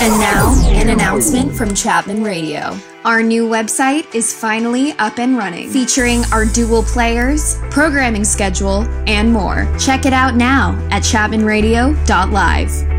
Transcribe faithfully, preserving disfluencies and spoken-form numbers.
And now, an announcement from Chapman Radio. Our new website is finally up and running, featuring our dual players, programming schedule, and more. Check it out now at chapman radio dot live.